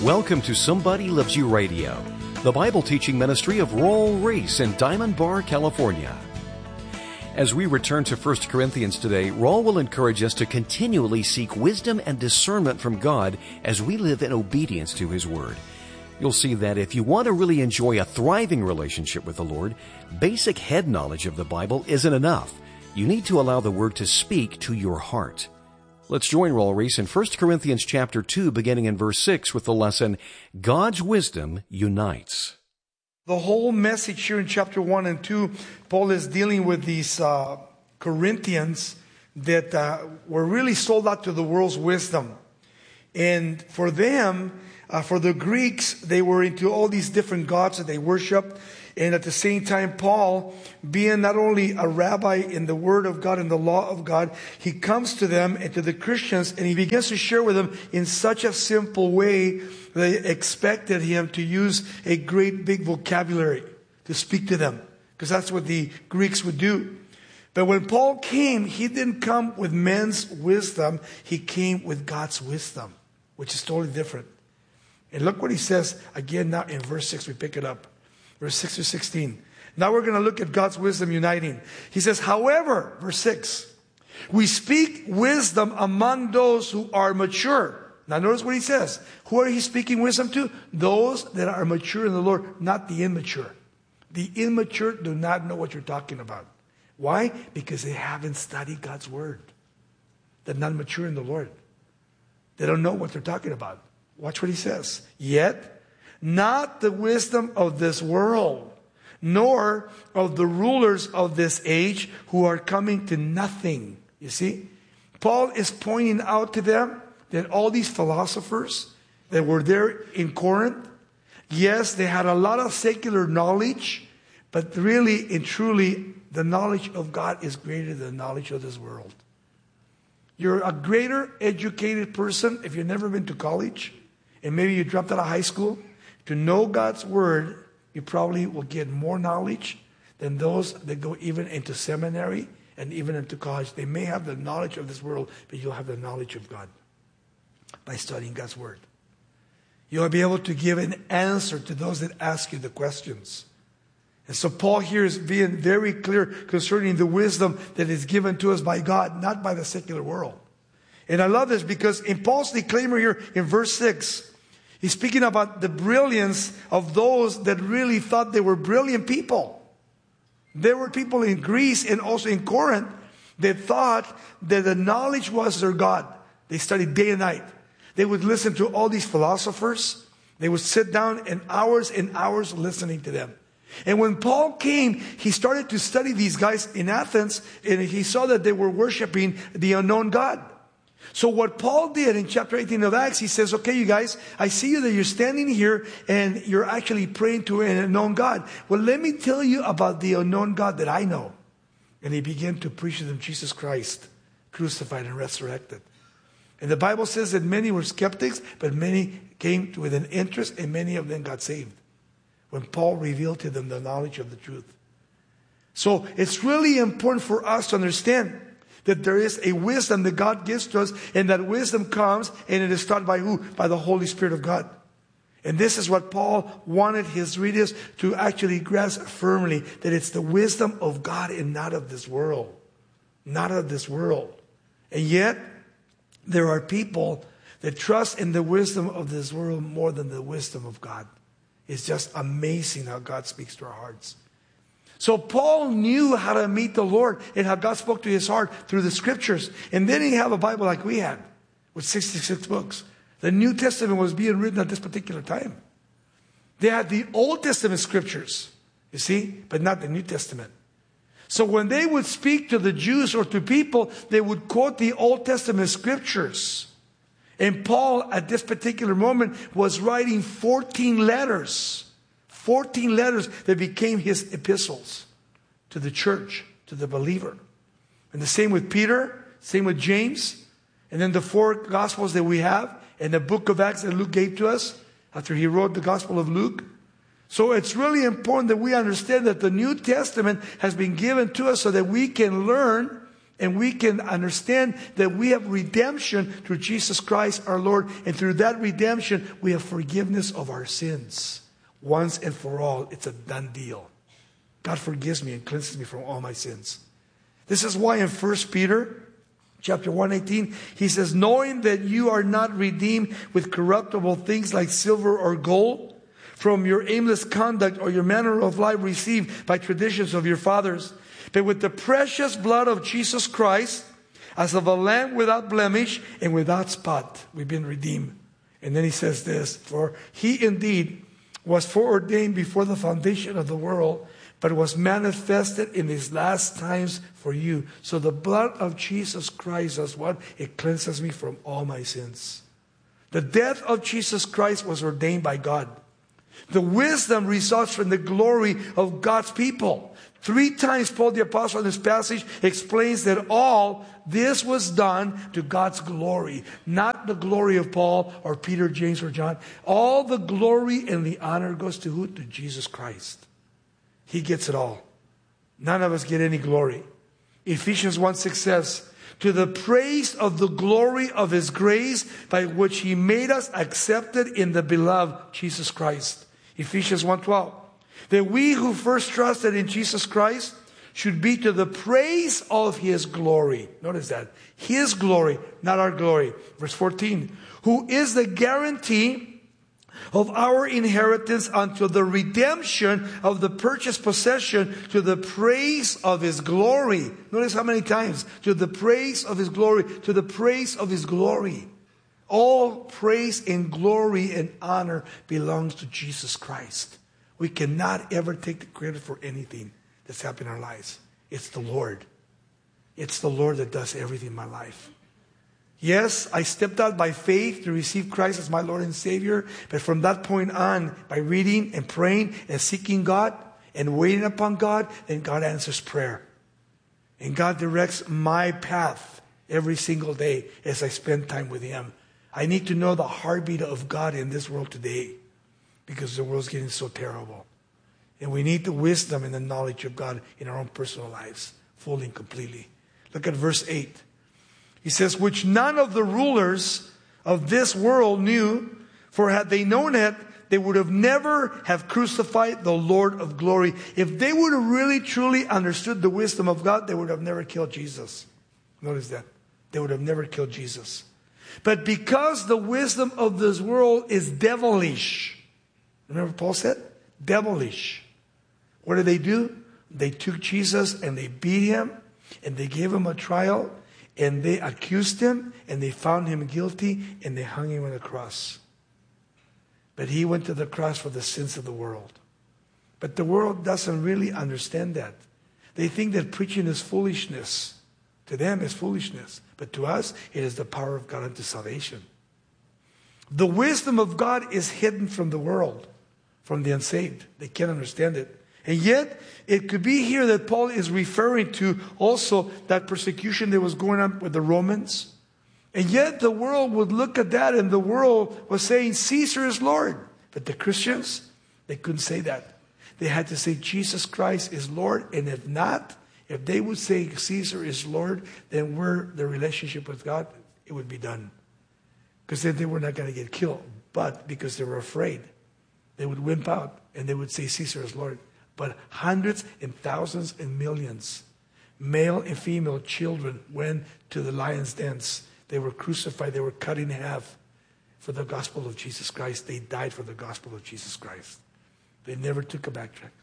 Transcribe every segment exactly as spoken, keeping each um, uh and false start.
Welcome to Somebody Loves You Radio, the Bible teaching ministry of Raul Ries in Diamond Bar, California. As we return to First Corinthians today, Raul will encourage us to continually seek wisdom and discernment from God as we live in obedience to His Word. You'll see that if you want to really enjoy a thriving relationship with the Lord, basic head knowledge of the Bible isn't enough. You need to allow the Word to speak to your heart. Let's join Raul Ries in First Corinthians chapter two, beginning in verse six, with the lesson, God's Wisdom Unites. The whole message here in chapter one and two, Paul is dealing with these uh, Corinthians that uh, were really sold out to the world's wisdom. And for them, uh, for the Greeks, they were into all these different gods that they worshiped. And at the same time, Paul, being not only a rabbi in the Word of God and the law of God, he comes to them and to the Christians and he begins to share with them in such a simple way they expected him to use a great big vocabulary to speak to them, because that's what the Greeks would do. But when Paul came, he didn't come with men's wisdom. He came with God's wisdom, which is totally different. And look what he says again now in verse six. We pick it up. Verse six to sixteen. Now we're going to look at God's wisdom uniting. He says, however, verse six, we speak wisdom among those who are mature. Now notice what he says. Who are he speaking wisdom to? Those that are mature in the Lord, not the immature. The immature do not know what you're talking about. Why? Because they haven't studied God's Word. They're not mature in the Lord. They don't know what they're talking about. Watch what he says. Yet, not the wisdom of this world, nor of the rulers of this age who are coming to nothing. You see? Paul is pointing out to them that all these philosophers that were there in Corinth, yes, they had a lot of secular knowledge, but really and truly, the knowledge of God is greater than the knowledge of this world. You're a greater educated person if you've never been to college, and maybe you dropped out of high school. To know God's Word, you probably will get more knowledge than those that go even into seminary and even into college. They may have the knowledge of this world, but you'll have the knowledge of God by studying God's Word. You'll be able to give an answer to those that ask you the questions. And so Paul here is being very clear concerning the wisdom that is given to us by God, not by the secular world. And I love this because in Paul's disclaimer here in verse six, he's speaking about the brilliance of those that really thought they were brilliant people. There were people in Greece and also in Corinth that thought that the knowledge was their God. They studied day and night. They would listen to all these philosophers. They would sit down and hours and hours listening to them. And when Paul came, he started to study these guys in Athens, and he saw that they were worshiping the unknown God. So what Paul did in chapter eighteen of Acts, he says, okay, you guys, I see you that you're standing here and you're actually praying to an unknown God. Well, let me tell you about the unknown God that I know. And he began to preach to them Jesus Christ, crucified and resurrected. And the Bible says that many were skeptics, but many came with an interest, and many of them got saved when Paul revealed to them the knowledge of the truth. So it's really important for us to understand that there is a wisdom that God gives to us, and that wisdom comes, and it is taught by who? By the Holy Spirit of God. And this is what Paul wanted his readers to actually grasp firmly, that it's the wisdom of God and not of this world. Not of this world. And yet, there are people that trust in the wisdom of this world more than the wisdom of God. It's just amazing how God speaks to our hearts. So Paul knew how to meet the Lord and how God spoke to his heart through the Scriptures. And then he had a Bible like we had with sixty-six books. The New Testament was being written at this particular time. They had the Old Testament Scriptures, you see, but not the New Testament. So when they would speak to the Jews or to people, they would quote the Old Testament Scriptures. And Paul, at this particular moment, was writing fourteen letters. fourteen letters that became his epistles to the church, to the believer. And the same with Peter, same with James. And then the four Gospels that we have, and the book of Acts that Luke gave to us after he wrote the Gospel of Luke. So it's really important that we understand that the New Testament has been given to us so that we can learn And we can understand that we have redemption through Jesus Christ our Lord. And through that redemption, we have forgiveness of our sins. Once and for all, it's a done deal. God forgives me and cleanses me from all my sins. This is why in First Peter chapter one eighteen, he says, knowing that you are not redeemed with corruptible things like silver or gold from your aimless conduct or your manner of life received by traditions of your fathers, but with the precious blood of Jesus Christ, as of a lamb without blemish and without spot. We've been redeemed. And then he says this, for he indeed was foreordained before the foundation of the world, but was manifested in these last times for you. So the blood of Jesus Christ does what? It cleanses me from all my sins. The death of Jesus Christ was ordained by God. The wisdom results from the glory of God's people. Three times Paul the Apostle in this passage explains that all this was done to God's glory. Not the glory of Paul or Peter, James, or John. All the glory and the honor goes to who? To Jesus Christ. He gets it all. None of us get any glory. Ephesians one six says, to the praise of the glory of His grace by which He made us accepted in the beloved Jesus Christ. Ephesians one twelve. That we who first trusted in Jesus Christ should be to the praise of His glory. Notice that. His glory, not our glory. Verse fourteen. Who is the guarantee of our inheritance until the redemption of the purchased possession to the praise of His glory. Notice how many times. To the praise of His glory. To the praise of His glory. All praise and glory and honor belongs to Jesus Christ. We cannot ever take the credit for anything that's happened in our lives. It's the Lord. It's the Lord that does everything in my life. Yes, I stepped out by faith to receive Christ as my Lord and Savior. But from that point on, by reading and praying and seeking God and waiting upon God, then God answers prayer. And God directs my path every single day as I spend time with Him. I need to know the heartbeat of God in this world today, because the world's getting so terrible. And we need the wisdom and the knowledge of God in our own personal lives, fully and completely. Look at verse eight. He says, which none of the rulers of this world knew, for had they known it, they would have never have crucified the Lord of glory. If they would have really truly understood the wisdom of God, they would have never killed Jesus. Notice that. They would have never killed Jesus. But because the wisdom of this world is devilish. Remember Paul said? Devilish. What did they do? They took Jesus and they beat Him and they gave Him a trial and they accused Him and they found Him guilty and they hung Him on the cross. But He went to the cross for the sins of the world. But the world doesn't really understand that. They think that preaching is foolishness. To them it's foolishness. But to us it is the power of God unto salvation. The wisdom of God is hidden from the world, from the unsaved. They can't understand it. And yet, it could be here that Paul is referring to also that persecution that was going on with the Romans. And yet, the world would look at that and the world was saying, Caesar is Lord. But the Christians, they couldn't say that. They had to say, Jesus Christ is Lord. And if not, if they would say Caesar is Lord, then we're the relationship with God, it would be done. Because then they were not going to get killed. But because they were afraid, they would wimp out and they would say Caesar is Lord. But hundreds and thousands and millions, male and female children, went to the lion's dens. They were crucified. They were cut in half for the gospel of Jesus Christ. They died for the gospel of Jesus Christ. They never took a backtrack.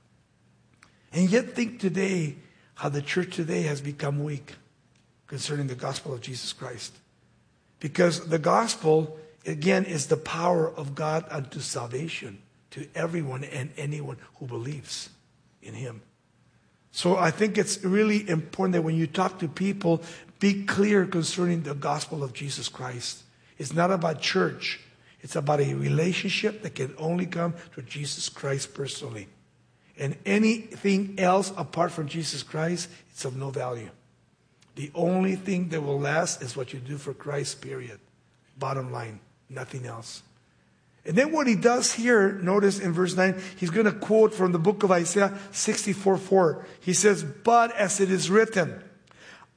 And yet think today how the church today has become weak concerning the gospel of Jesus Christ. Because the gospel, again, is the power of God unto salvation to everyone and anyone who believes in Him. So I think it's really important that when you talk to people, be clear concerning the gospel of Jesus Christ. It's not about church. It's about a relationship that can only come through Jesus Christ personally. And anything else apart from Jesus Christ, it's of no value. The only thing that will last is what you do for Christ, period. Bottom line, nothing else. And then what he does here, notice in verse nine, he's going to quote from the book of Isaiah sixty-four four. He says, but as it is written,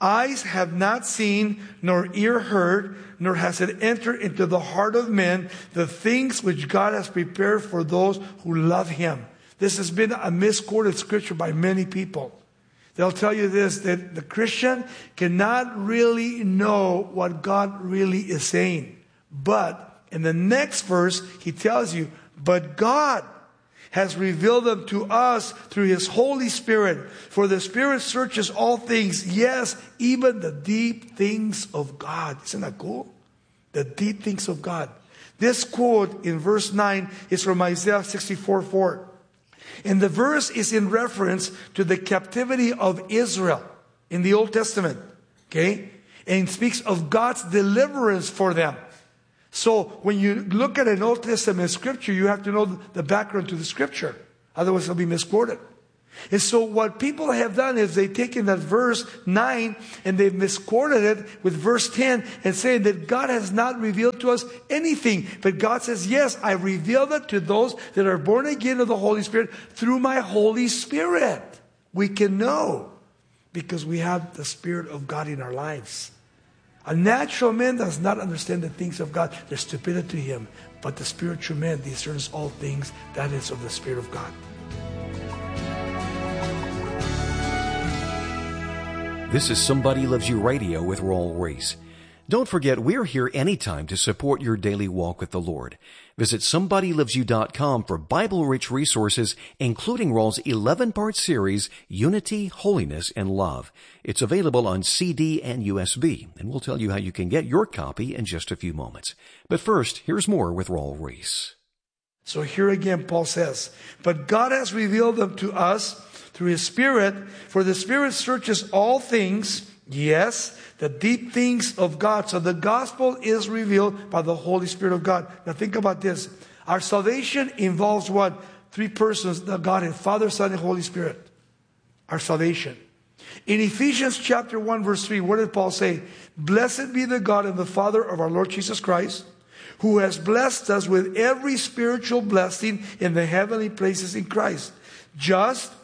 Eyes have not seen, nor ear heard, nor has it entered into the heart of men the things which God has prepared for those who love Him. This has been a misquoted scripture by many people. They'll tell you this, that the Christian cannot really know what God really is saying. But in the next verse, he tells you, but God has revealed them to us through His Holy Spirit. For the Spirit searches all things, yes, even the deep things of God. Isn't that cool? The deep things of God. This quote in verse nine is from Isaiah sixty-four four. And the verse is in reference to the captivity of Israel in the Old Testament. Okay? And it speaks of God's deliverance for them. So when you look at an Old Testament scripture, you have to know the background to the scripture. Otherwise it'll be misquoted. And so what people have done is they've taken that verse nine and they've misquoted it with verse ten and saying that God has not revealed to us anything. But God says, yes, I revealed it to those that are born again of the Holy Spirit through my Holy Spirit. We can know because we have the Spirit of God in our lives. A natural man does not understand the things of God. There's stupidity to him. But the spiritual man discerns all things. That is of the Spirit of God. This is Somebody Loves You Radio with Raul Ries. Don't forget, we're here anytime to support your daily walk with the Lord. Visit somebody loves you dot com for Bible-rich resources, including Raul's eleven-part series, Unity, Holiness, and Love. It's available on C D and U S B, and we'll tell you how you can get your copy in just a few moments. But first, here's more with Raul Ries. So here again, Paul says, but God has revealed them to us through His Spirit, for the Spirit searches all things, yes, the deep things of God. So the gospel is revealed by the Holy Spirit of God. Now think about this. Our salvation involves what? Three persons, the Godhead, Father, Son, and Holy Spirit. Our salvation. In Ephesians chapter one, verse three, what did Paul say? Blessed be the God and the Father of our Lord Jesus Christ, who has blessed us with every spiritual blessing in the heavenly places in Christ, just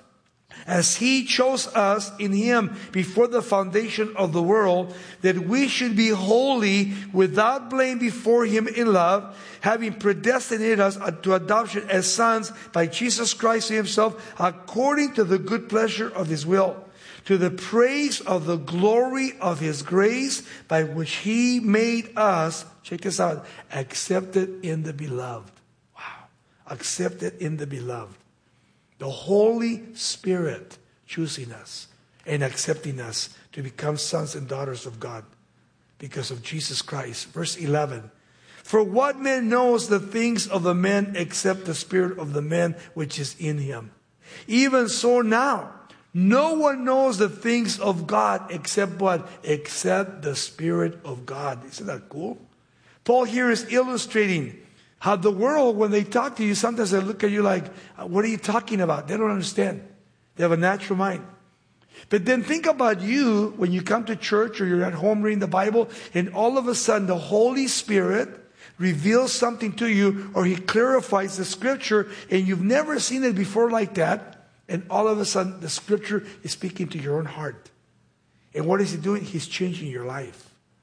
as He chose us in Him before the foundation of the world, that we should be holy, without blame before Him in love, having predestinated us to adoption as sons by Jesus Christ Himself, according to the good pleasure of His will, to the praise of the glory of His grace, by which He made us, check this out, accepted in the Beloved. Wow. Accepted in the Beloved. The Holy Spirit choosing us and accepting us to become sons and daughters of God because of Jesus Christ. Verse eleven. For what man knows the things of the man except the spirit of the man which is in him? Even so now, no one knows the things of God except what? Except the Spirit of God. Isn't that cool? Paul here is illustrating how the world, when they talk to you, sometimes they look at you like, what are you talking about? They don't understand. They have a natural mind. But then think about you when you come to church or you're at home reading the Bible, and all of a sudden the Holy Spirit reveals something to you, or He clarifies the Scripture, and you've never seen it before like that, and all of a sudden the Scripture is speaking to your own heart. And what is He doing? He's changing your life.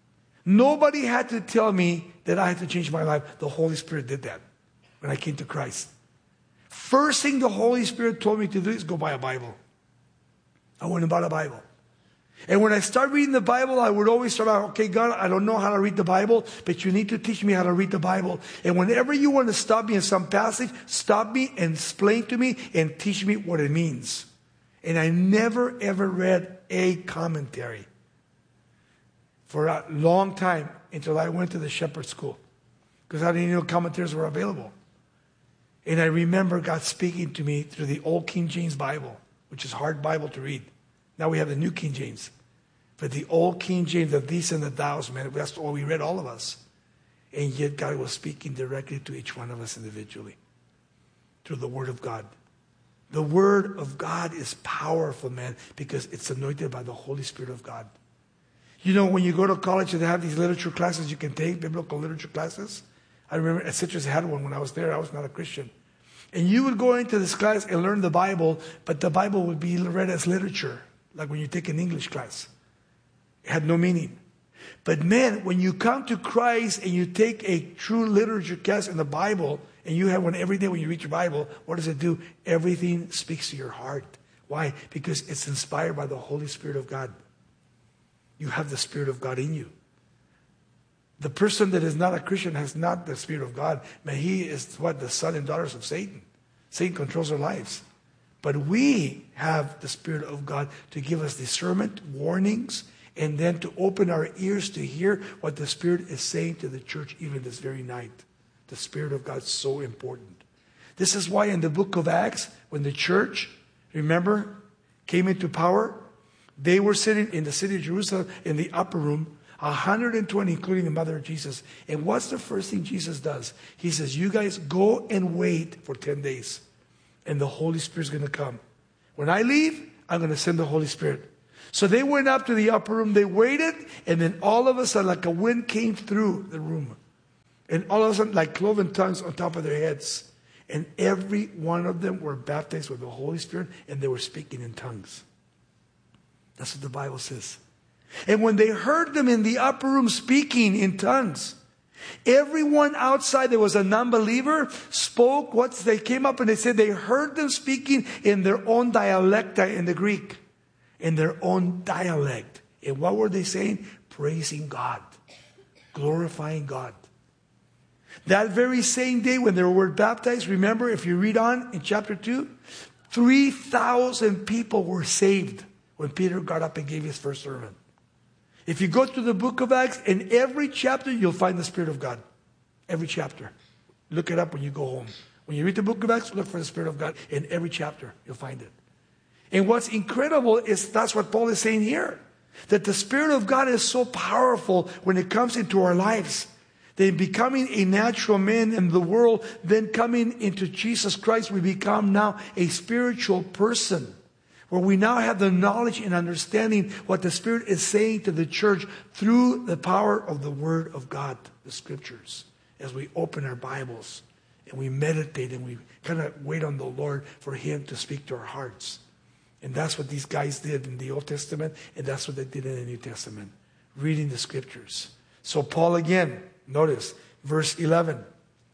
Nobody had to tell me that I had to change my life. The Holy Spirit did that when I came to Christ. First thing the Holy Spirit told me to do is go buy a Bible. I went and bought a Bible. And when I started reading the Bible, I would always start out, okay, God, I don't know how to read the Bible, but you need to teach me how to read the Bible. And whenever you want to stop me in some passage, stop me and explain to me and teach me what it means. And I never, ever read a commentary for a long time until I went to the shepherd school, because I didn't know commentaries were available. And I remember God speaking to me through the old King James Bible, which is a hard Bible to read. Now we have the new King James. But the old King James, the these and the thous, man, that's all we read, all of us. And yet God was speaking directly to each one of us individually through the Word of God. The Word of God is powerful, man, because it's anointed by the Holy Spirit of God. You know, when you go to college and they have these literature classes you can take, biblical literature classes. I remember at Citrus had one when I was there. I was not a Christian. And you would go into this class and learn the Bible, but the Bible would be read as literature, like when you take an English class. It had no meaning. But man, when you come to Christ and you take a true literature class in the Bible, and you have one every day when you read your Bible, what does it do? Everything speaks to your heart. Why? Because it's inspired by the Holy Spirit of God. You have the Spirit of God in you. The person that is not a Christian has not the Spirit of God. Man, he is what? The son and daughters of Satan. Satan controls our lives. But we have the Spirit of God to give us discernment, warnings, and then to open our ears to hear what the Spirit is saying to the church even this very night. The Spirit of God is so important. This is why in the book of Acts, when the church, remember, came into power, they were sitting in the city of Jerusalem in the upper room, one hundred twenty, including the mother of Jesus. And what's the first thing Jesus does? He says, you guys go and wait for ten days. And the Holy Spirit's going to come. When I leave, I'm going to send the Holy Spirit. So they went up to the upper room, they waited, and then all of a sudden, like a wind came through the room. And all of a sudden, like cloven tongues on top of their heads. And every one of them were baptized with the Holy Spirit, and they were speaking in tongues. That's what the Bible says. And when they heard them in the upper room speaking in tongues, everyone outside that was a non-believer spoke what they came up and they said they heard them speaking in their own dialecta in the Greek, in their own dialect. And what were they saying? Praising God, glorifying God. That very same day when they were baptized, remember if you read on in chapter two, three thousand people were saved when Peter got up and gave his first sermon. If you go to the book of Acts, in every chapter you'll find the Spirit of God. Every chapter. Look it up when you go home. When you read the book of Acts, look for the Spirit of God. In every chapter you'll find it. And what's incredible is that's what Paul is saying here. That the Spirit of God is so powerful when it comes into our lives. That becoming a natural man in the world, then coming into Jesus Christ, we become now a spiritual person. Where we now have the knowledge and understanding what the Spirit is saying to the church through the power of the Word of God, the Scriptures. As we open our Bibles and we meditate and we kind of wait on the Lord for Him to speak to our hearts. And that's what these guys did in the Old Testament, and that's what they did in the New Testament. Reading the Scriptures. So Paul again, notice, verse eleven.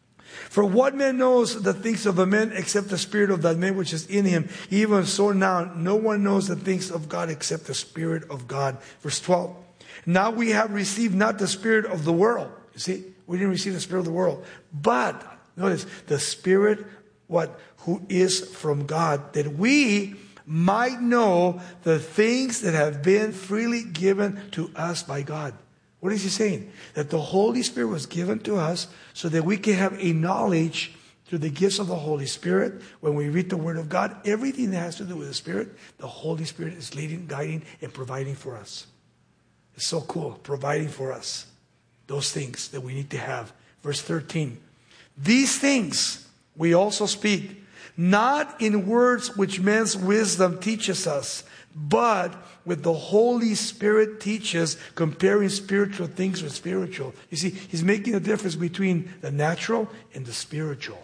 For what man knows the things of a man except the spirit of that man which is in him? Even so now, no one knows the things of God except the Spirit of God. Verse twelve. Now we have received not the spirit of the world. You see, we didn't receive the spirit of the world. But, notice, the Spirit, what, who is from God, that we might know the things that have been freely given to us by God. What is he saying? That the Holy Spirit was given to us so that we can have a knowledge through the gifts of the Holy Spirit. When we read the Word of God, everything that has to do with the Spirit, the Holy Spirit is leading, guiding, and providing for us. It's so cool, providing for us those things that we need to have. Verse thirteen. These things we also speak, not in words which man's wisdom teaches us, but with the Holy Spirit teaches, comparing spiritual things with spiritual. You see, he's making a difference between the natural and the spiritual.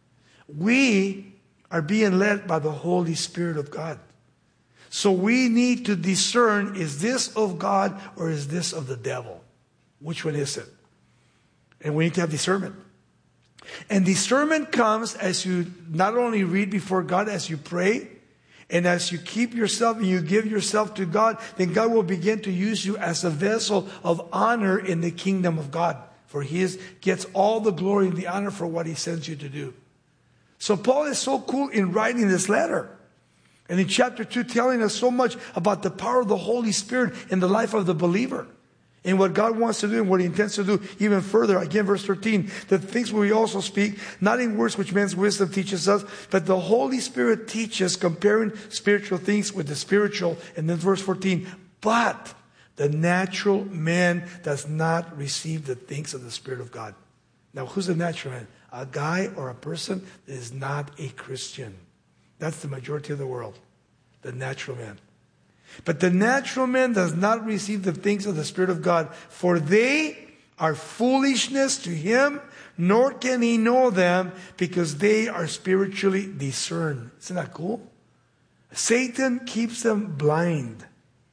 We are being led by the Holy Spirit of God. So we need to discern, is this of God or is this of the devil? Which one is it? And we need to have discernment. And discernment comes as you not only read before God, as you pray, and as you keep yourself and you give yourself to God, then God will begin to use you as a vessel of honor in the kingdom of God. For He is, gets all the glory and the honor for what He sends you to do. So Paul is so cool in writing this letter. And in chapter two, telling us so much about the power of the Holy Spirit in the life of the believer. And what God wants to do and what He intends to do even further. Again, verse thirteen, the things we also speak, not in words which man's wisdom teaches us, but the Holy Spirit teaches, comparing spiritual things with the spiritual. And then verse fourteen, but the natural man does not receive the things of the Spirit of God. Now, who's the natural man? A guy or a person that is not a Christian. That's the majority of the world. The natural man. But the natural man does not receive the things of the Spirit of God, for they are foolishness to him, nor can he know them, because they are spiritually discerned. Isn't that cool? Satan keeps them blind.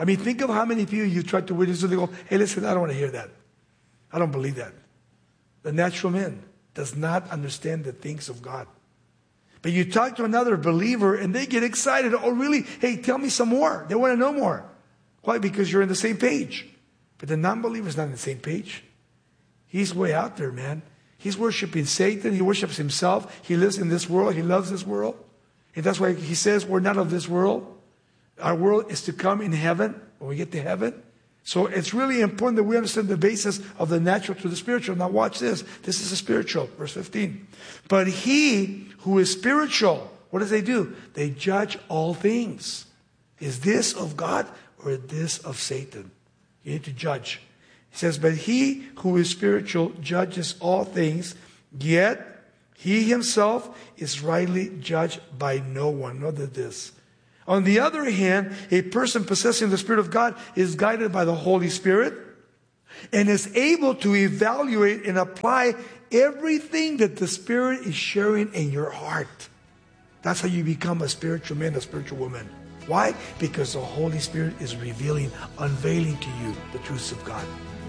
I mean, think of how many people you try to witness to. They go, hey, listen, I don't want to hear that. I don't believe that. The natural man does not understand the things of God. But you talk to another believer and they get excited. Oh, really? Hey, tell me some more. They want to know more. Why? Because you're on the same page. But the non-believer is not on the same page. He's way out there, man. He's worshiping Satan. He worships himself. He lives in this world. He loves this world. And that's why he says we're not of this world. Our world is to come in heaven when we get to heaven. So it's really important that we understand the basis of the natural to the spiritual. Now watch this. This is a spiritual. Verse fifteen. But he who is spiritual, what does they do? They judge all things. Is this of God or is this of Satan? You need to judge. He says, but he who is spiritual judges all things, yet he himself is rightly judged by no one. Note this. On the other hand, a person possessing the Spirit of God is guided by the Holy Spirit and is able to evaluate and apply everything that the Spirit is sharing in your heart. That's how you become a spiritual man, a spiritual woman. Why? Because the Holy Spirit is revealing, unveiling to you the truths of God.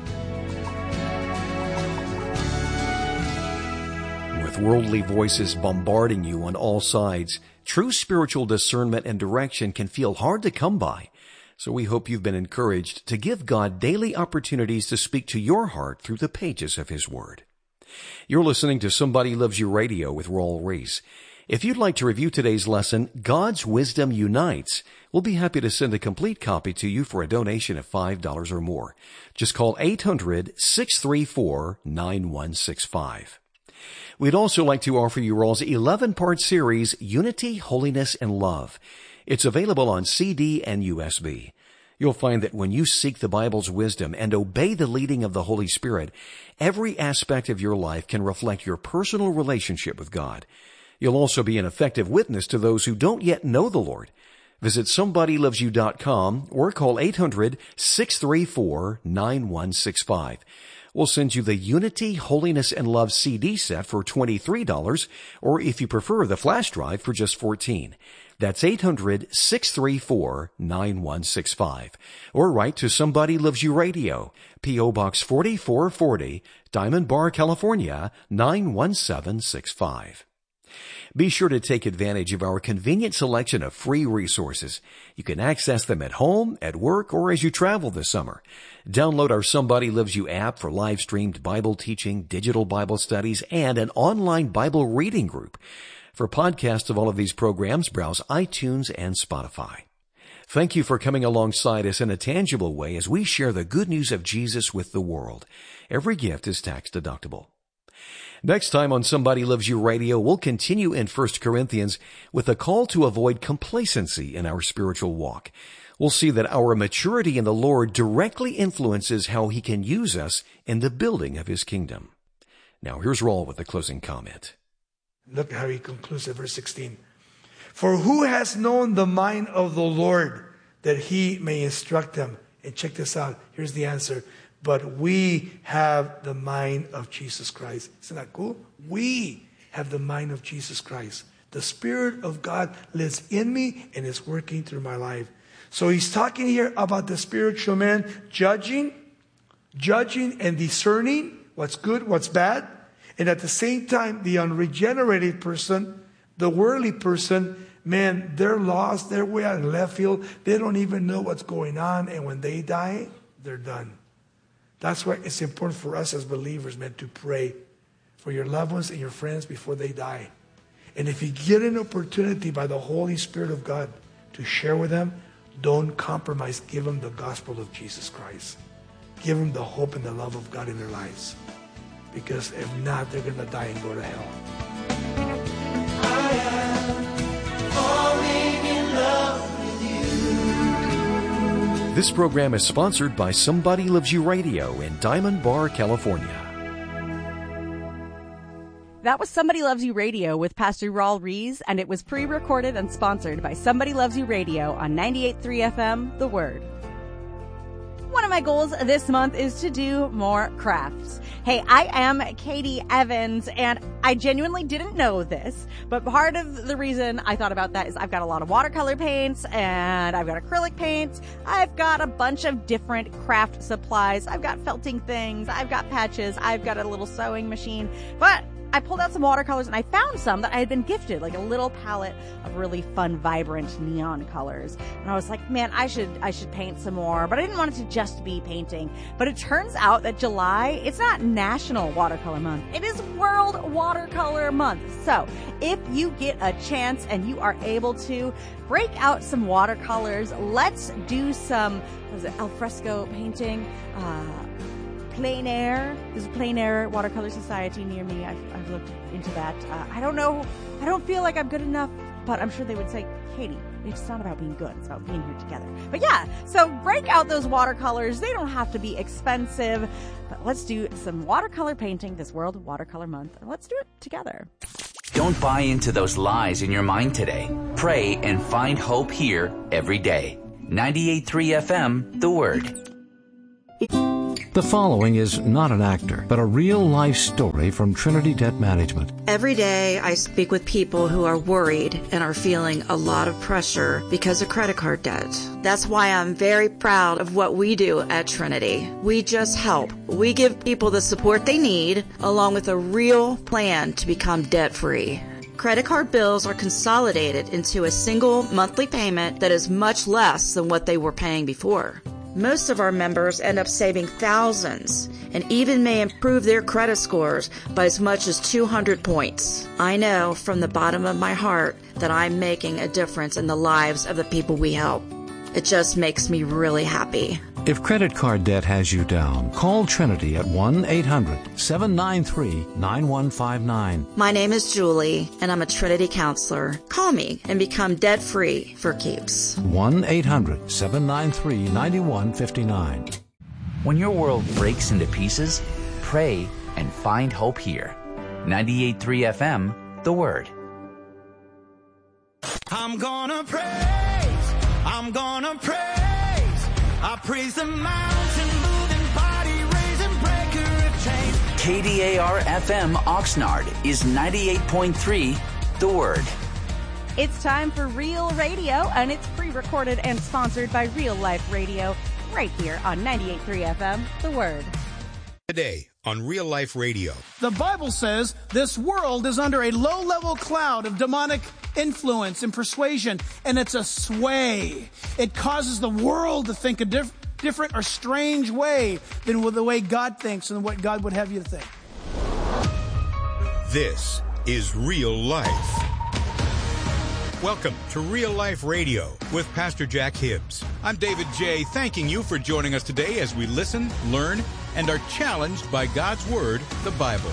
With worldly voices bombarding you on all sides, true spiritual discernment and direction can feel hard to come by. So we hope you've been encouraged to give God daily opportunities to speak to your heart through the pages of His Word. You're listening to Somebody Loves You Radio with Raul Ries. If you'd like to review today's lesson, God's Wisdom Unites, we'll be happy to send a complete copy to you for a donation of five dollars or more. Just call eight hundred, six three four, nine one six five. We'd also like to offer you Raul's eleven-part series, Unity, Holiness, and Love. It's available on C D and U S B. You'll find that when you seek the Bible's wisdom and obey the leading of the Holy Spirit, every aspect of your life can reflect your personal relationship with God. You'll also be an effective witness to those who don't yet know the Lord. Visit somebody loves you dot com or call eight hundred, six three four, nine one six five. We'll send you the Unity, Holiness, and Love C D set for twenty-three dollars, or if you prefer, the flash drive for just fourteen dollars. That's eight hundred, six three four, nine one six five. Or write to Somebody Loves You Radio, P O Box forty-four forty, Diamond Bar, California, nine one seven six five. Be sure to take advantage of our convenient selection of free resources. You can access them at home, at work, or as you travel this summer. Download our Somebody Loves You app for live-streamed Bible teaching, digital Bible studies, and an online Bible reading group. For podcasts of all of these programs, browse iTunes and Spotify. Thank you for coming alongside us in a tangible way as we share the good news of Jesus with the world. Every gift is tax deductible. Next time on Somebody Loves You Radio, we'll continue in First Corinthians with a call to avoid complacency in our spiritual walk. We'll see that our maturity in the Lord directly influences how He can use us in the building of His kingdom. Now here's Raul with the closing comment. Look how he concludes at verse sixteen. For who has known the mind of the Lord that He may instruct him? And check this out. Here's the answer. But we have the mind of Jesus Christ. Isn't that cool? We have the mind of Jesus Christ. The Spirit of God lives in me and is working through my life. So he's talking here about the spiritual man judging, judging and discerning what's good, what's bad. And at the same time, the unregenerated person, the worldly person, man, they're lost. They're way out in left field. They don't even know what's going on. And when they die, they're done. That's why it's important for us as believers, man, to pray for your loved ones and your friends before they die. And if you get an opportunity by the Holy Spirit of God to share with them, don't compromise. Give them the gospel of Jesus Christ. Give them the hope and the love of God in their lives. Because if not, they're going to die and go to hell. I am falling in love. This program is sponsored by Somebody Loves You Radio in Diamond Bar, California. That was Somebody Loves You Radio with Pastor Raul Ries, and it was pre-recorded and sponsored by Somebody Loves You Radio on ninety-eight point three F M, The Word. One of my goals this month is to do more crafts. Hey, I am Katie Evans, and I genuinely didn't know this, but part of the reason I thought about that is I've got a lot of watercolor paints, and I've got acrylic paints. I've got a bunch of different craft supplies. I've got felting things. I've got patches. I've got a little sewing machine, but I pulled out some watercolors and I found some that I had been gifted, like a little palette of really fun, vibrant neon colors. And I was like, man, I should, I should paint some more, but I didn't want it to just be painting. But it turns out that July, it's not National Watercolor Month. It is World Watercolor Month. So if you get a chance and you are able to break out some watercolors, let's do some, what is it, alfresco painting, uh, Plein Air. There's a Plein Air Watercolor Society near me. I've, I've looked into that. Uh, I don't know. I don't feel like I'm good enough, but I'm sure they would say, Katie, it's not about being good. It's about being here together. But yeah, so break out those watercolors. They don't have to be expensive, but let's do some watercolor painting this World Watercolor Month, and let's do it together. Don't buy into those lies in your mind today. Pray and find hope here every day. ninety-eight point three F M, The Word. The following is not an actor, but a real-life story from Trinity Debt Management. Every day I speak with people who are worried and are feeling a lot of pressure because of credit card debt. That's why I'm very proud of what we do at Trinity. We just help. We give people the support they need, along with a real plan to become debt-free. Credit card bills are consolidated into a single monthly payment that is much less than what they were paying before. Most of our members end up saving thousands and even may improve their credit scores by as much as two hundred points. I know from the bottom of my heart that I'm making a difference in the lives of the people we help. It just makes me really happy. If credit card debt has you down, call Trinity at one eight hundred seven nine three nine one five nine. My name is Julie, and I'm a Trinity counselor. Call me and become debt-free for keeps. one eight hundred seven nine three nine one five nine. When your world breaks into pieces, pray and find hope here. ninety-eight point three F M, The Word. I'm gonna praise, I'm gonna praise, I praise the mountain moving, body raising, breaker of chains. K D A R F M Oxnard is ninety-eight point three, The Word. It's time for Real Radio, and it's pre-recorded and sponsored by Real Life Radio, right here on ninety-eight point three F M, The Word. Today on Real Life Radio. The Bible says this world is under a low-level cloud of demonic influence and persuasion, and it's a sway. It causes the world to think a diff- different or strange way than the way God thinks and what God would have you to think. This is Real Life. Welcome to Real Life Radio with Pastor Jack Hibbs. I'm David J., thanking you for joining us today as we listen, learn, and are challenged by God's Word, the Bible.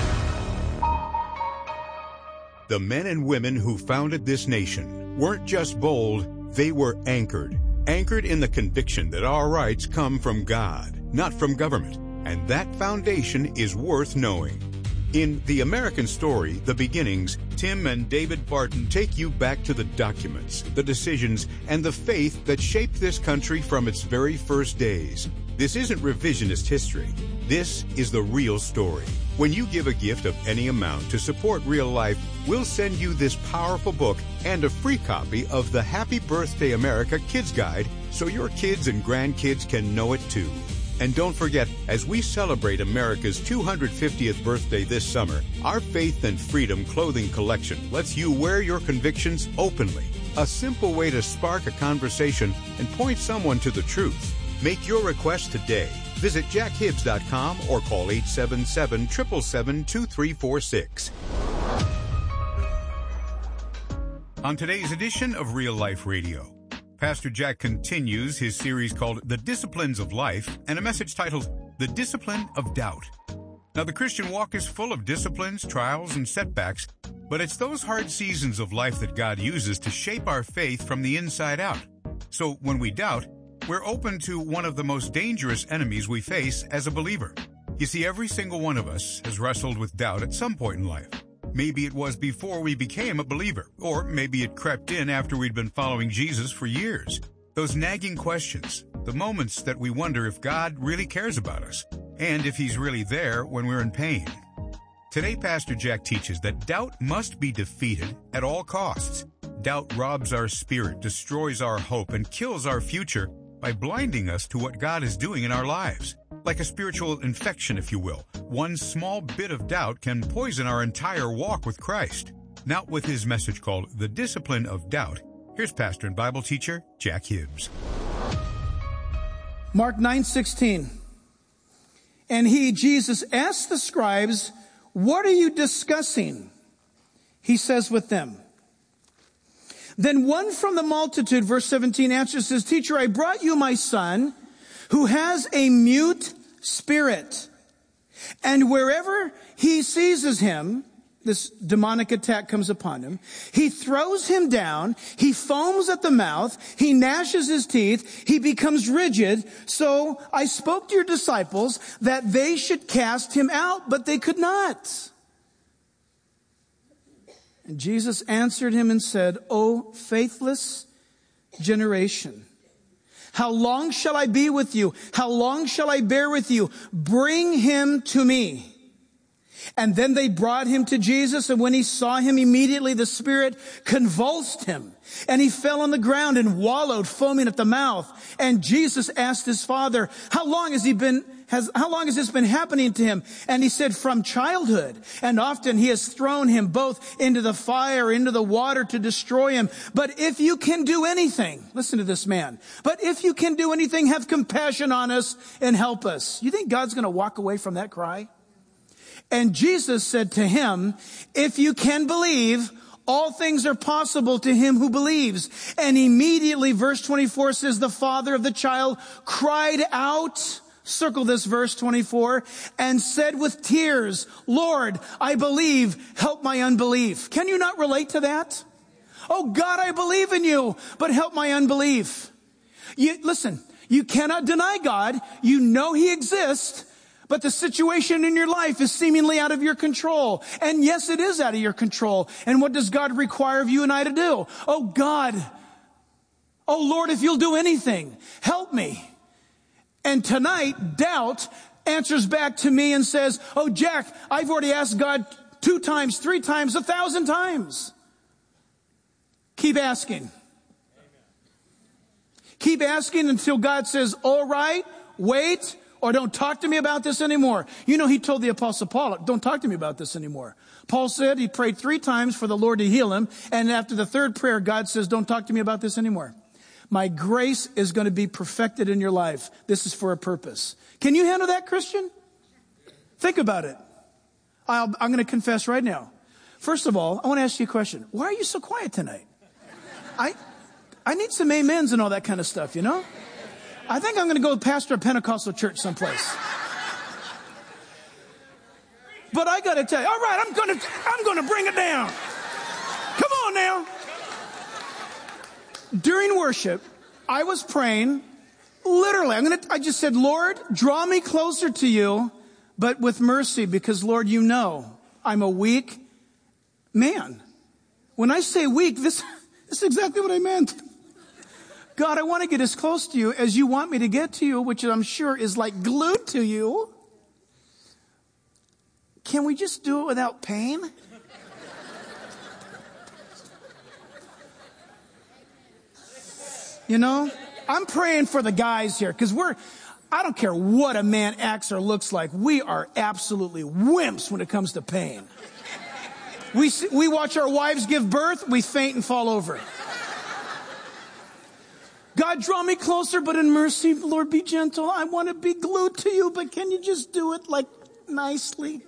The men and women who founded this nation weren't just bold, they were anchored. Anchored in the conviction that our rights come from God, not from government. And that foundation is worth knowing. In The American Story, The Beginnings, Tim and David Barton take you back to the documents, the decisions, and the faith that shaped this country from its very first days. This isn't revisionist history. This is the real story. When you give a gift of any amount to support Real Life, we'll send you this powerful book and a free copy of the Happy Birthday America Kids Guide so your kids and grandkids can know it too. And don't forget, as we celebrate America's two hundred fiftieth birthday this summer, our Faith and Freedom clothing collection lets you wear your convictions openly. A simple way to spark a conversation and point someone to the truth. Make your request today. Visit jack hibbs dot com or call eight seven seven, seven seven seven, two three four six. On today's edition of Real Life Radio, Pastor Jack continues his series called The Disciplines of Life and a message titled The Discipline of Doubt. Now, the Christian walk is full of disciplines, trials, and setbacks, but it's those hard seasons of life that God uses to shape our faith from the inside out. So when we doubt, we're open to one of the most dangerous enemies we face as a believer. You see, every single one of us has wrestled with doubt at some point in life. Maybe it was before we became a believer, or maybe it crept in after we'd been following Jesus for years. Those nagging questions, the moments that we wonder if God really cares about us and if He's really there when we're in pain. Today, Pastor Jack teaches that doubt must be defeated at all costs. Doubt robs our spirit, destroys our hope, and kills our future by blinding us to what God is doing in our lives. Like a spiritual infection, if you will, one small bit of doubt can poison our entire walk with Christ. Now, with his message called The Discipline of Doubt, here's pastor and Bible teacher Jack Hibbs. Mark nine sixteen. And he, Jesus, asked the scribes, "What are you discussing?" He says with them. Then one from the multitude, verse seventeen, answers, says, "Teacher, I brought you my son who has a mute spirit. And wherever he seizes him," this demonic attack comes upon him, "he throws him down, he foams at the mouth, he gnashes his teeth, he becomes rigid. So I spoke to your disciples that they should cast him out, but they could not." And Jesus answered him and said, "O faithless generation, how long shall I be with you? How long shall I bear with you? Bring him to me." And then they brought him to Jesus, and when he saw him, immediately the spirit convulsed him, and he fell on the ground and wallowed, foaming at the mouth. And Jesus asked his father, "How long has he been, has, how long has this been happening to him?" And he said, "From childhood. And often he has thrown him both into the fire, into the water to destroy him. But if you can do anything," listen to this man, "but if you can do anything, have compassion on us and help us." You think God's going to walk away from that cry? And Jesus said to him, "If you can believe, all things are possible to him who believes." And immediately, verse twenty-four says, the father of the child cried out, circle this verse twenty-four, and said with tears, "Lord, I believe, help my unbelief." Can you not relate to that? "Oh God, I believe in you, but help my unbelief." You, listen, you cannot deny God. You know he exists. But the situation in your life is seemingly out of your control. And yes, it is out of your control. And what does God require of you and I to do? "Oh God, oh Lord, if you'll do anything, help me." And tonight, doubt answers back to me and says, "Oh Jack, I've already asked God two times, three times, a thousand times." Keep asking. Keep asking until God says, "All right, wait," or "Don't talk to me about this anymore." You know, he told the Apostle Paul, "Don't talk to me about this anymore." Paul said he prayed three times for the Lord to heal him. And after the third prayer, God says, "Don't talk to me about this anymore. My grace is going to be perfected in your life. This is for a purpose." Can you handle that, Christian? Think about it. I'll, I'm going to confess right now. First of all, I want to ask you a question. Why are you so quiet tonight? I, I need some amens and all that kind of stuff, you know? I think I'm going to go pastor a Pentecostal church someplace. But I got to tell you, all right, I'm going to, I'm going to bring it down. Come on now. During worship, I was praying, literally, I'm going to, I just said, "Lord, draw me closer to you, but with mercy, because Lord, you know, I'm a weak man." When I say weak, this, this is exactly what I meant. God, I want to get as close to you as you want me to get to you, which I'm sure is like glued to you. Can we just do it without pain? You know, I'm praying for the guys here because we're, I don't care what a man acts or looks like. We are absolutely wimps when it comes to pain. We, we watch our wives give birth, we faint and fall over. God, draw me closer, but in mercy, Lord, be gentle. I want to be glued to you, but can you just do it like nicely?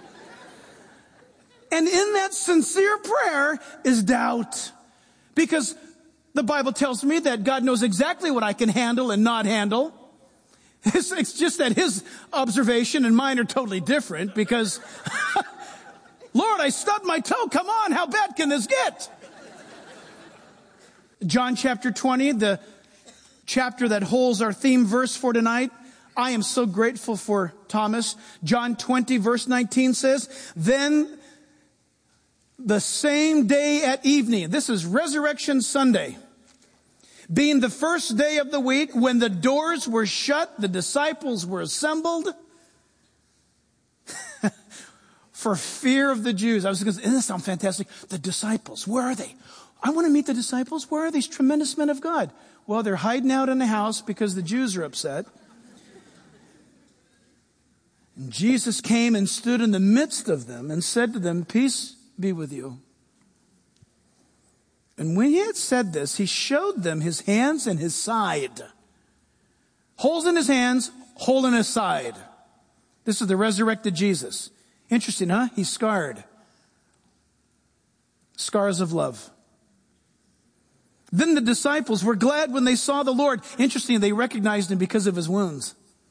And in that sincere prayer is doubt. Because the Bible tells me that God knows exactly what I can handle and not handle. It's, it's just that his observation and mine are totally different because, Lord, I stubbed my toe. Come on, how bad can this get? John chapter twenty, the chapter that holds our theme verse for tonight. I am so grateful for Thomas. John twenty, verse nineteen says, "Then the same day at evening," this is Resurrection Sunday, Being the first day of the week, when the doors were shut, the disciples were assembled for fear of the Jews. I was going to say, doesn't this sound fantastic? The disciples, where are they? I want to meet the disciples. Where are these tremendous men of God? Well, they're hiding out in the house because the Jews are upset. And Jesus came and stood in the midst of them and said to them, peace be with you. And when he had said this, he showed them his hands and his side. Holes in his hands, hole in his side. This is the resurrected Jesus. Interesting, huh? He's scarred. Scars of love. Then the disciples were glad when they saw the Lord. Interesting, they recognized him because of his wounds.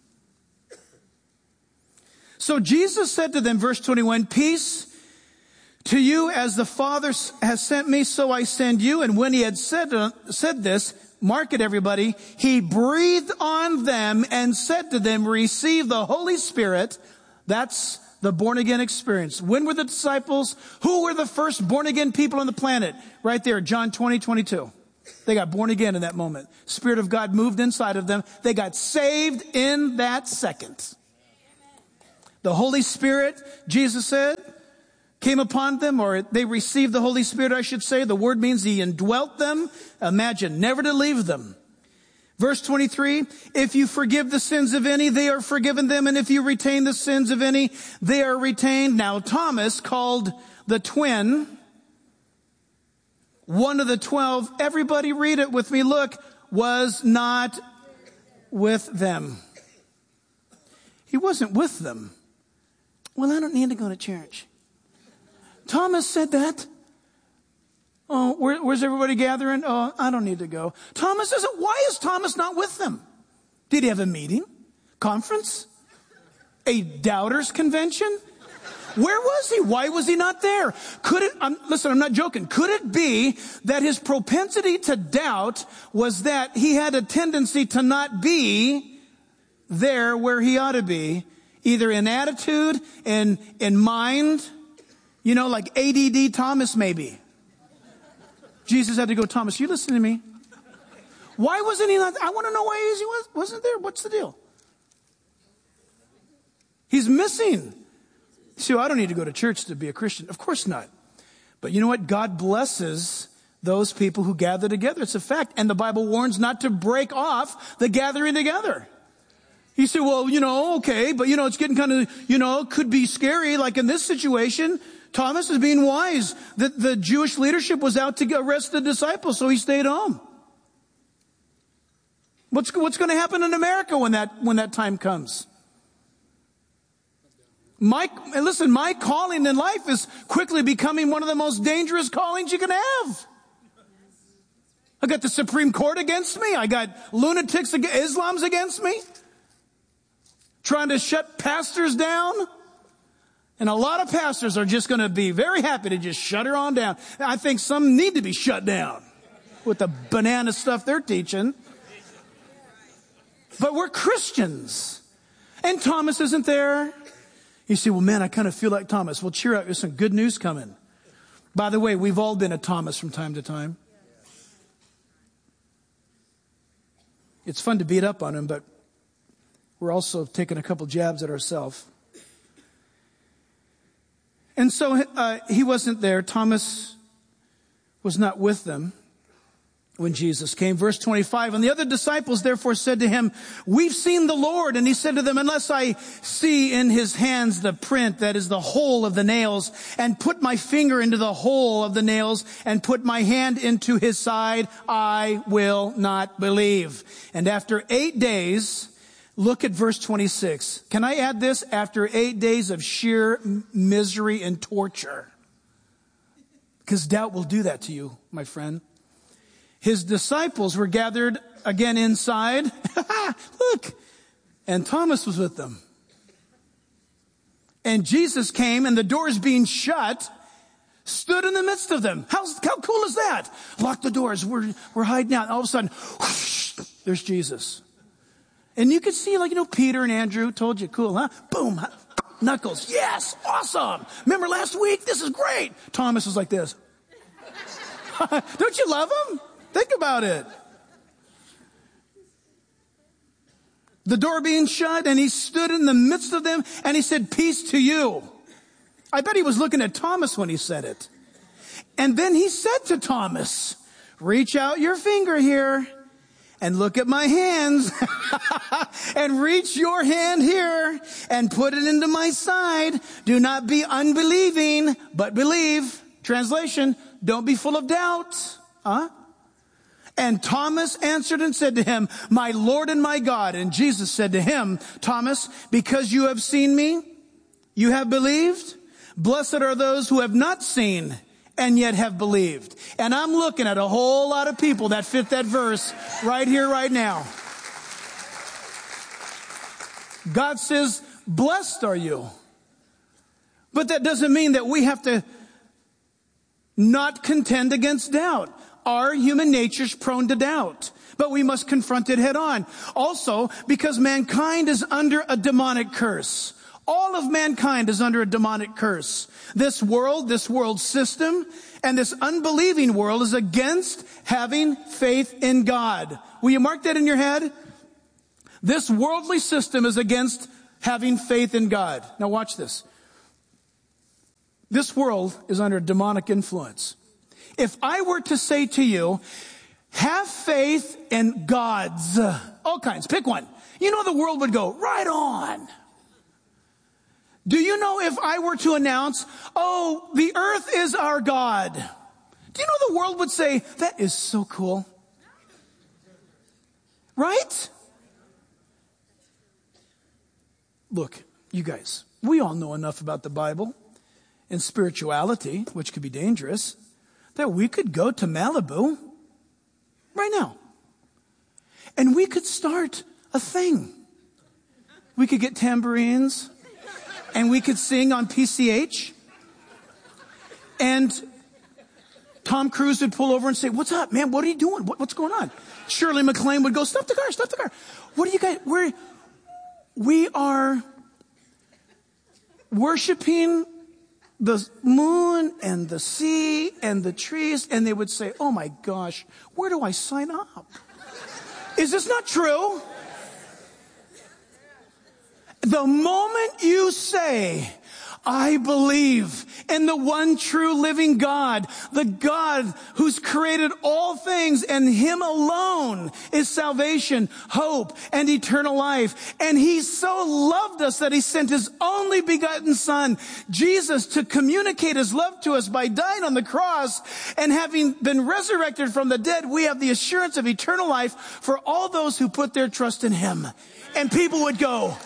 So Jesus said to them, verse twenty-one, peace to you, as the Father has sent me, so I send you. And when he had said, uh, said this, mark it everybody, he breathed on them and said to them, receive the Holy Spirit. That's the born again experience. When were the disciples? Who were the first born again people on the planet? Right there, John twenty, twenty-two. They got born again in that moment. Spirit of God moved inside of them. They got saved in that second. The Holy Spirit, Jesus said, came upon them, or they received the Holy Spirit, I should say. The word means he indwelt them. Imagine, never to leave them. Verse twenty-three, if you forgive the sins of any, they are forgiven them. And if you retain the sins of any, they are retained. Now, Thomas, called the twin, one of the twelve, everybody read it with me, look, was not with them. He wasn't with them. Well, I don't need to go to church. Thomas said that. Oh, where, where's everybody gathering? Oh, I don't need to go. Thomas isn't. Why is Thomas not with them? Did he have a meeting? Conference? A doubters convention? Where was he? Why was he not there? Could it, um, listen, I'm not joking. Could it be that his propensity to doubt was that he had a tendency to not be there where he ought to be? Either in attitude, in, in mind, you know, like A D D Thomas maybe. Jesus had to go, Thomas, you listen to me. Why wasn't he not? I want to know why he was, wasn't there. What's the deal? He's missing. See, well, I don't need to go to church to be a Christian. Of course not. But you know what? God blesses those people who gather together. It's a fact. And the Bible warns not to break off the gathering together. You say, well, you know, okay, but you know, it's getting kind of, you know, could be scary. Like in this situation, Thomas is being wise. The, the Jewish leadership was out to arrest the disciples, so he stayed home. What's, what's going to happen in America when that, when that time comes? My, and listen, my calling in life is quickly becoming one of the most dangerous callings you can have. I got the Supreme Court against me. I got lunatics, Islam's against me. Trying to shut pastors down. And a lot of pastors are just going to be very happy to just shut her on down. I think some need to be shut down with the banana stuff they're teaching. But we're Christians. And Thomas isn't there. You say, well, man, I kind of feel like Thomas. Well, cheer up. There's some good news coming. By the way, we've all been a Thomas from time to time. It's fun to beat up on him, but we're also taking a couple jabs at ourselves. And so uh, he wasn't there. Thomas was not with them when Jesus came. Verse twenty-five, and the other disciples therefore said to him, we've seen the Lord. And he said to them, unless I see in his hands the print, that is the hole of the nails, and put my finger into the hole of the nails, and put my hand into his side, I will not believe. And after eight days, look at verse twenty-six. Can I add this? After eight days of sheer misery and torture. Because doubt will do that to you, my friend. His disciples were gathered again inside. Look. And Thomas was with them. And Jesus came, and the doors being shut, stood in the midst of them. How, how cool is that? Lock the doors. We're, we're hiding out. And all of a sudden, whoosh, there's Jesus. And you could see, like, you know, Peter and Andrew told you, cool, huh? Boom. Knuckles. Yes. Awesome. Remember last week? This is great. Thomas was like this. Don't you love him? Think about it. the door being shut, and he stood in the midst of them, and he said, peace to you. I bet he was looking at Thomas when he said it. And then he said to Thomas, reach out your finger here and look at my hands and reach your hand here and put it into my side. Do not be unbelieving, but believe. Translation, don't be full of doubt. Huh? And Thomas answered and said to him, my Lord and my God. And Jesus said to him, Thomas, because you have seen me, you have believed. Blessed are those who have not seen and yet have believed. And I'm looking at a whole lot of people that fit that verse right here, right now. God says, blessed are you. But that doesn't mean that we have to not contend against doubt. Our human nature is prone to doubt, but we must confront it head on. Also, because mankind is under a demonic curse. All of mankind is under a demonic curse. This world, this world system, and this unbelieving world is against having faith in God. Will you mark that in your head? This worldly system is against having faith in God. Now watch this. This world is under demonic influence. If I were to say to you, have faith in God's, all kinds, pick one. You know the world would go, right on. Do you know if I were to announce, oh, the earth is our God? Do you know the world would say, that is so cool? Right? Look, you guys, we all know enough about the Bible and spirituality, which could be dangerous, that we could go to Malibu right now. And we could start a thing. We could get tambourines. And we could sing on P C H. And Tom Cruise would pull over and say, what's up, man? What are you doing? What, what's going on? Shirley MacLaine would go, stop the car, stop the car. What are you guys, we're, we are worshiping the moon and the sea and the trees. And they would say, oh my gosh, where do I sign up? Is this not true? The moment you say, I believe in the one true living God, the God who's created all things, and Him alone is salvation, hope, and eternal life. And He so loved us that He sent His only begotten Son, Jesus, to communicate His love to us by dying on the cross. And having been resurrected from the dead, we have the assurance of eternal life for all those who put their trust in Him. And people would go,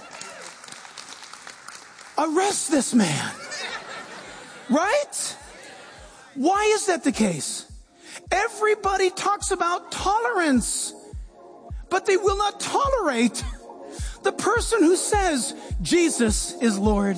arrest this man. Right? Why is that the case? Everybody talks about tolerance, but they will not tolerate the person who says Jesus is Lord.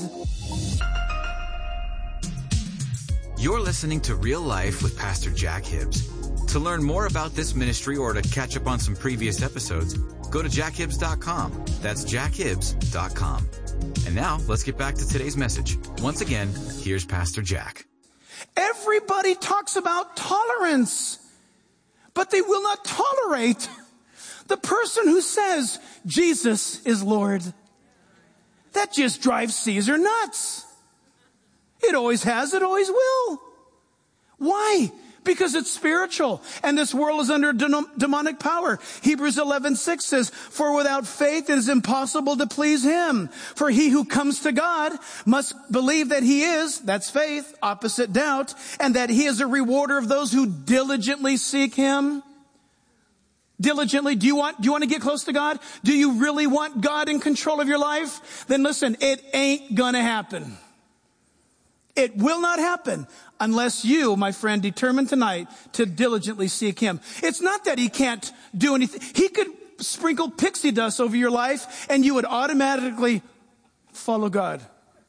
You're listening to Real Life with Pastor Jack Hibbs. To learn more about this ministry or to catch up on some previous episodes, go to jack hibbs dot com. That's jack hibbs dot com. And now, let's get back to today's message. Once again, here's Pastor Jack. Everybody talks about tolerance, but they will not tolerate the person who says Jesus is Lord. That just drives Caesar nuts. It always has, it always will. Why? Because it's spiritual, and this world is under demonic power. Hebrews eleven six says, for without faith it is impossible to please Him. For he who comes to God must believe that He is, that's faith, opposite doubt, and that He is a rewarder of those who diligently seek Him. Diligently, do you want, do you want to get close to God? Do you really want God in control of your life? Then listen, it ain't gonna happen. It will not happen unless you, my friend, determine tonight to diligently seek Him. It's not that He can't do anything. He could sprinkle pixie dust over your life and you would automatically follow God.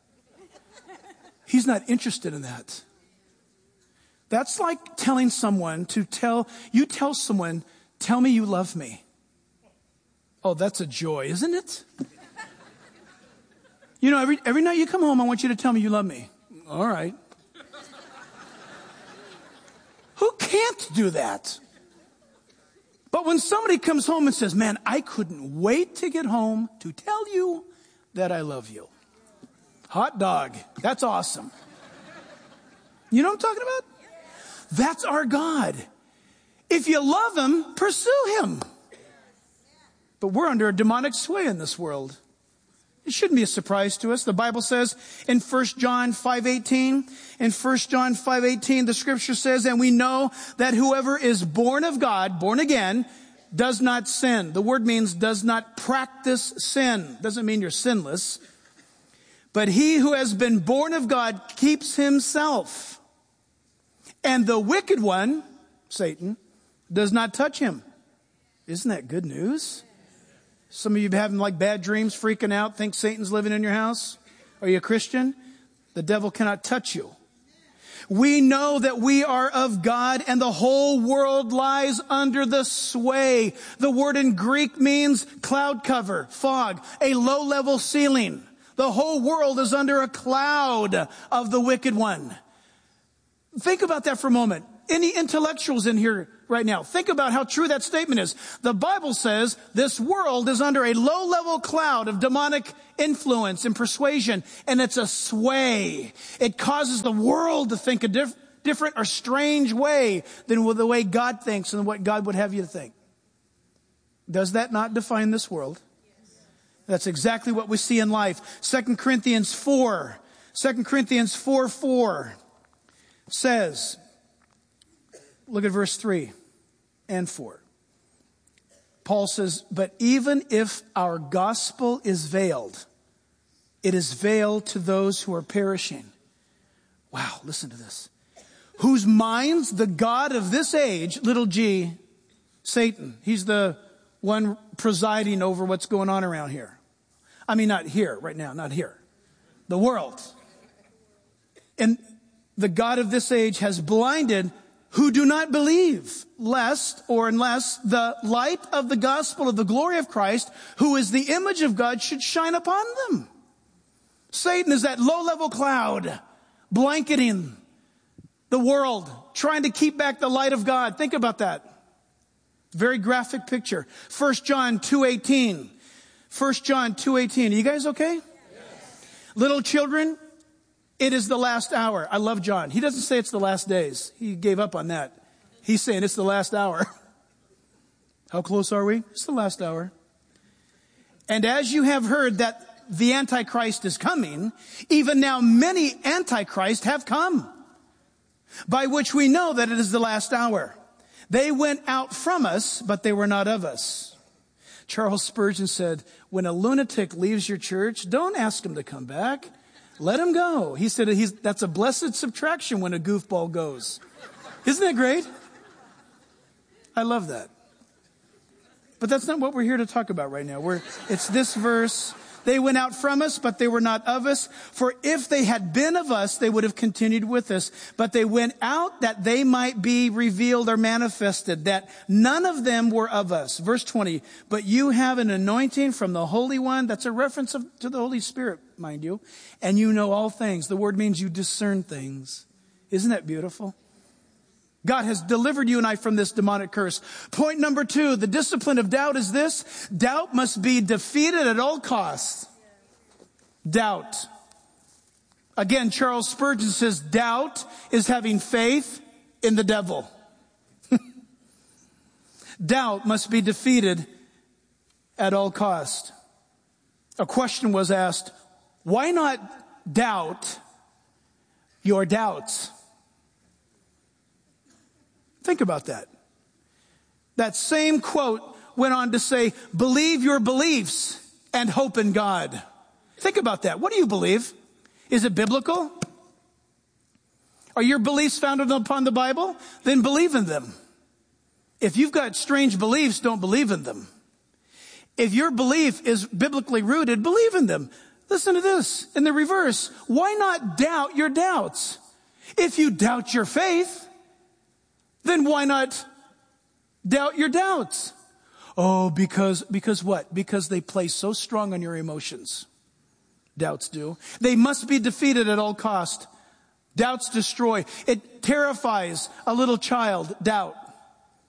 He's not interested in that. That's like telling someone to tell, you tell someone, tell me you love me. Oh, that's a joy, isn't it? You know, every, every night you come home, I want you to tell me you love me. All right. Who can't do that? But when somebody comes home and says, man, I couldn't wait to get home to tell you that I love you. Hot dog. That's awesome. You know what I'm talking about? That's our God. If you love him, pursue him. But we're under a demonic sway in this world. It shouldn't be a surprise to us. The Bible says in First John five eighteen, in First John five eighteen, the scripture says, and we know that whoever is born of God, born again, does not sin. The word means does not practice sin. Doesn't mean you're sinless. But he who has been born of God keeps himself. And the wicked one, Satan, does not touch him. Isn't that good news? Some of you having like bad dreams, freaking out, think Satan's living in your house. Are you a Christian? The devil cannot touch you. We know that we are of God and the whole world lies under the sway. The word in Greek means cloud cover, fog, a low-level ceiling. The whole world is under a cloud of the wicked one. Think about that for a moment. Any intellectuals in here right now, think about how true that statement is. The Bible says this world is under a low-level cloud of demonic influence and persuasion, and it's a sway. It causes the world to think a diff- different or strange way than the way God thinks and what God would have you to think. Does that not define this world? That's exactly what we see in life. Second Corinthians four, Second Corinthians four four says, look at verse three and four. Paul says, but even if our gospel is veiled, it is veiled to those who are perishing. Wow, listen to this. Whose minds the God of this age, little g, Satan, he's the one presiding over what's going on around here. I mean, not here, right now, not here. The world. And the God of this age has blinded who do not believe, lest or unless the light of the gospel of the glory of Christ, who is the image of God, should shine upon them. Satan is that low-level cloud blanketing the world, trying to keep back the light of God. Think about that. Very graphic picture. First John two eighteen. First John two eighteen. Are you guys okay? Yes. Little children, it is the last hour. I love John. He doesn't say it's the last days. He gave up on that. He's saying it's the last hour. How close are we? It's the last hour. And as you have heard that the Antichrist is coming, even now many Antichrists have come, by which we know that it is the last hour. They went out from us, but they were not of us. Charles Spurgeon said, when a lunatic leaves your church, don't ask him to come back. Let him go. He said he's, that's a blessed subtraction when a goofball goes. Isn't that great? I love that. But that's not what we're here to talk about right now. We're, it's this verse. They went out from us, but they were not of us. For if they had been of us, they would have continued with us. But they went out that they might be revealed or manifested, that none of them were of us. Verse twenty, but you have an anointing from the Holy One. That's a reference of, to the Holy Spirit, mind you. And you know all things. The word means you discern things. Isn't that beautiful? God has delivered you and I from this demonic curse. Point number two, the discipline of doubt is this. Doubt must be defeated at all costs. Doubt. Again, Charles Spurgeon says doubt is having faith in the devil. Doubt must be defeated at all cost. A question was asked, why not doubt your doubts? Think about that. That same quote went on to say, believe your beliefs and hope in God. Think about that. What do you believe? Is it biblical? Are your beliefs founded upon the Bible? Then believe in them. If you've got strange beliefs, don't believe in them. If your belief is biblically rooted, believe in them. Listen to this. In the reverse, why not doubt your doubts? If you doubt your faith, then why not doubt your doubts? Oh, because, because what? Because they play so strong on your emotions. Doubts do. They must be defeated at all cost. Doubts destroy. It terrifies a little child, doubt.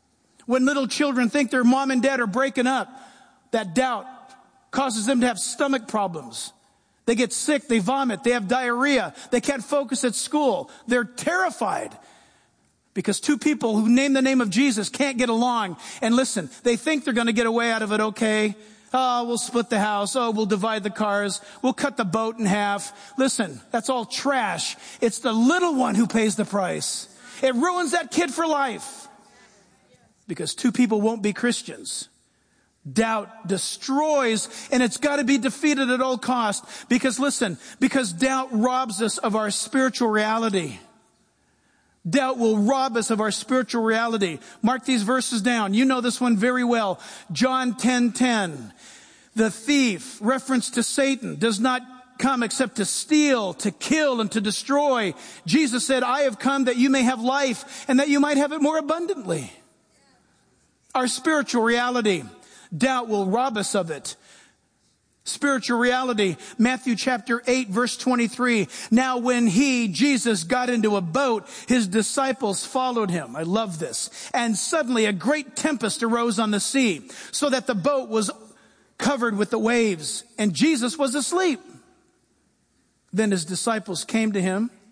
When little children think their mom and dad are breaking up, that doubt causes them to have stomach problems. They get sick, they vomit, they have diarrhea, they can't focus at school. They're terrified because two people who name the name of Jesus can't get along. And listen, they think they're going to get away out of it okay. Oh, we'll split the house. Oh, we'll divide the cars. We'll cut the boat in half. Listen, that's all trash. It's the little one who pays the price. It ruins that kid for life. Because two people won't be Christians. Doubt destroys, and it's got to be defeated at all costs. Because listen, because doubt robs us of our spiritual reality. Doubt will rob us of our spiritual reality. Mark these verses down. You know this one very well. John ten ten. The thief, reference to Satan, does not come except to steal, to kill, and to destroy. Jesus said, I have come that you may have life and that you might have it more abundantly. Our spiritual reality, doubt will rob us of it. Spiritual reality, Matthew chapter eight, verse twenty-three. Now when he, Jesus, got into a boat, his disciples followed him. I love this. And suddenly a great tempest arose on the sea, so that the boat was covered with the waves, and Jesus was asleep. Then his disciples came to him